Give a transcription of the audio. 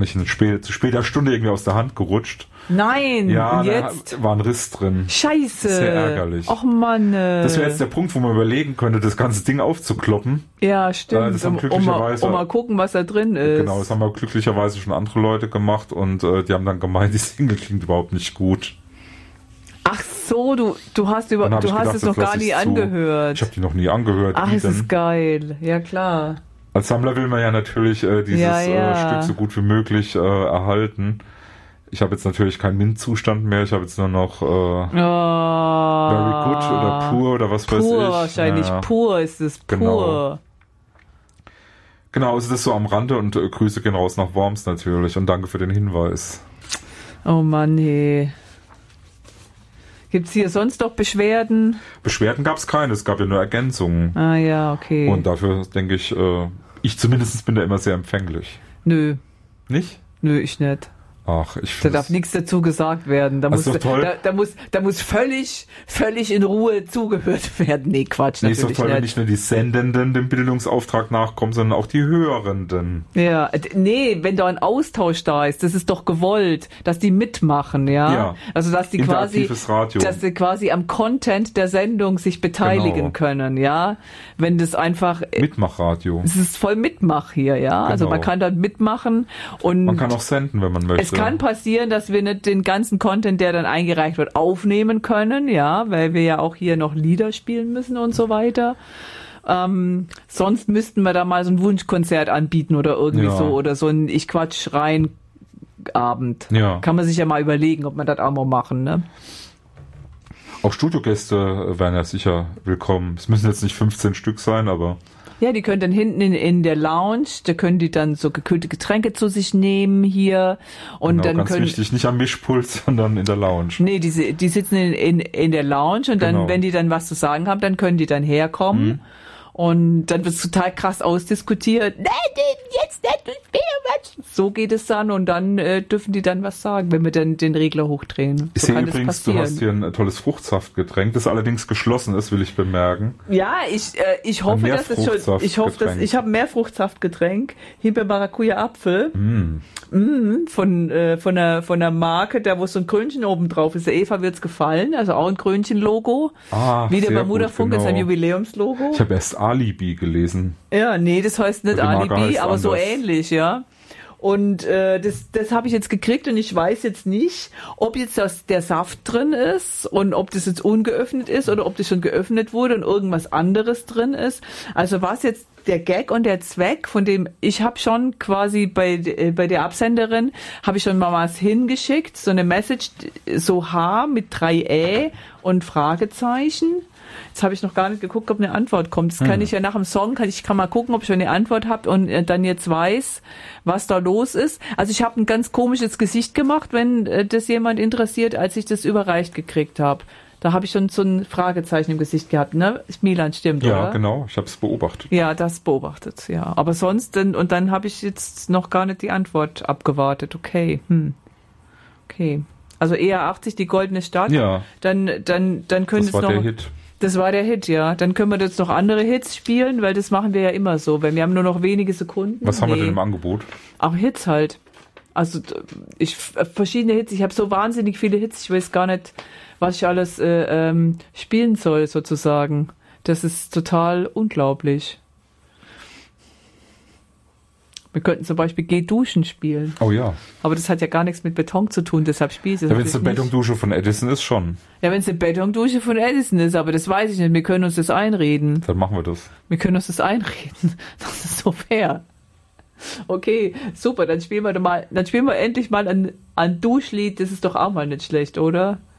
mich zu später Stunde irgendwie aus der Hand gerutscht. Nein, ja, und jetzt? Da war ein Riss drin. Scheiße. Sehr ärgerlich. Och Mann. Das wäre jetzt der Punkt, wo man überlegen könnte, das ganze Ding aufzukloppen. Ja, stimmt. Das haben glücklicherweise, mal gucken, was da drin ist. Genau, das haben aber glücklicherweise schon andere Leute gemacht und die haben dann gemeint, die Single klingt überhaupt nicht gut. Ach so, du hast es noch gar nie angehört. Ich habe die noch nie angehört. Ach, es ist geil. Ja, klar. Als Sammler will man ja natürlich dieses Stück so gut wie möglich erhalten. Ich habe jetzt natürlich keinen Mint-Zustand mehr. Ich habe jetzt nur noch Very Good oder Pur oder was weiß ich. Pur wahrscheinlich. Ja. Pur ist es. Pur. Genau, also das so am Rande und Grüße gehen raus nach Worms natürlich. Und danke für den Hinweis. Oh Mann, hey. Gibt's hier sonst noch Beschwerden? Beschwerden gab es keine. Es gab ja nur Ergänzungen. Ah ja, okay. Und dafür denke ich, ich zumindest bin da immer sehr empfänglich. Nö. Nicht? Nö, ich nicht. Ach, ich da darf nichts dazu gesagt werden. Da muss völlig in Ruhe zugehört werden. Nee, Quatsch, natürlich nicht. Ist doch toll, wenn nicht nur die Sendenden dem Bildungsauftrag nachkommen, sondern auch die Hörenden. Ja, nee, wenn da ein Austausch da ist, das ist doch gewollt, dass die mitmachen, ja? Also, dass die quasi am Content der Sendung sich beteiligen können, ja? Wenn das einfach... Mitmachradio. Es ist voll Mitmach hier, ja? Genau. Also, man kann dort mitmachen und... Man kann auch senden, wenn man möchte. Es kann passieren, dass wir nicht den ganzen Content, der dann eingereicht wird, aufnehmen können, ja, weil wir ja auch hier noch Lieder spielen müssen und so weiter. Sonst müssten wir da mal so ein Wunschkonzert anbieten oder irgendwie so oder so ein Ich-Quatsch-Rein-Abend. Ja. Kann man sich ja mal überlegen, ob wir das auch mal machen, ne? Auch Studiogäste wären ja sicher willkommen. Es müssen jetzt nicht 15 Stück sein, aber... Ja, die können dann hinten in der Lounge, da können die dann so gekühlte Getränke zu sich nehmen hier. Und genau, dann ganz wichtig, nicht am Mischpult, sondern in der Lounge. Nee, die sitzen in der Lounge und dann, wenn die dann was zu sagen haben, dann können die dann herkommen. Mhm. Und dann wird es total krass ausdiskutiert. Nein, jetzt nicht. So geht es dann und dann dürfen die dann was sagen, wenn wir dann den Regler hochdrehen. Ich sehe übrigens, du hast hier ein tolles Fruchtsaftgetränk, das allerdings geschlossen ist, will ich bemerken. Ja, ich hoffe, dass es schon. Ich habe mehr Fruchtsaftgetränk. Himbeer, Maracuja, Apfel. Von der Marke, da wo so ein Krönchen oben drauf ist. Der Eva wird's gefallen, also auch ein Krönchen-Logo. Wie der Bermuda-Funk ist ein Jubiläumslogo. Ich habe erst Alibi gelesen. Ja, nee, das heißt nicht Alibi, aber anders. So ähnlich, ja. Und das habe ich jetzt gekriegt und ich weiß jetzt nicht, ob jetzt der Saft drin ist und ob das jetzt ungeöffnet ist oder ob das schon geöffnet wurde und irgendwas anderes drin ist. Also was jetzt der Gag und der Zweck, von dem ich habe schon quasi bei der Absenderin, habe ich schon mal was hingeschickt, so eine Message, so H mit 3 und Fragezeichen. Jetzt habe ich noch gar nicht geguckt, ob eine Antwort kommt. Das kann ich ja nach dem Song, kann mal gucken, ob ich schon eine Antwort habe und dann jetzt weiß, was da los ist. Also ich habe ein ganz komisches Gesicht gemacht, wenn das jemand interessiert, als ich das überreicht gekriegt habe. Da habe ich schon so ein Fragezeichen im Gesicht gehabt, ne? Milan, stimmt, oder? Ja, genau. Ich habe es beobachtet. Ja, das beobachtet, ja. Aber sonst, und dann habe ich jetzt noch gar nicht die Antwort abgewartet. Okay, Okay. Also eher 80, die goldene Stadt. Ja. Dann könnte es noch... Das war der Hit. Das war der Hit, ja. Dann können wir jetzt noch andere Hits spielen, weil das machen wir ja immer so, weil wir haben nur noch wenige Sekunden. Was haben wir denn im Angebot? Auch Hits halt. Also verschiedene Hits. Ich habe so wahnsinnig viele Hits. Ich weiß gar nicht, was ich alles spielen soll, sozusagen. Das ist total unglaublich. Wir könnten zum Beispiel Geh duschen spielen. Oh ja. Aber das hat ja gar nichts mit Beton zu tun, deshalb spiele ich das. Ja, wenn es eine Betondusche von Edison ist, schon. Ja, wenn es eine Betondusche von Edison ist, aber das weiß ich nicht. Wir können uns das einreden. Dann machen wir das. Wir können uns das einreden. Das ist so fair. Okay, super, dann spielen wir endlich mal ein Duschlied. Das ist doch auch mal nicht schlecht, oder?